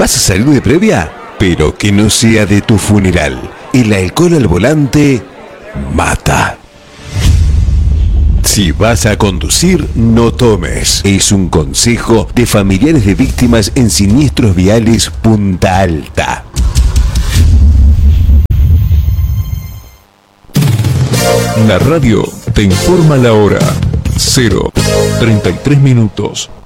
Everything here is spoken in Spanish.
¿Vas a salir de previa? Pero que no sea de tu funeral. El alcohol al volante mata. Si vas a conducir, no tomes. Es un consejo de familiares de víctimas en siniestros viales Punta Alta. La radio te informa la hora. 0:33 minutos.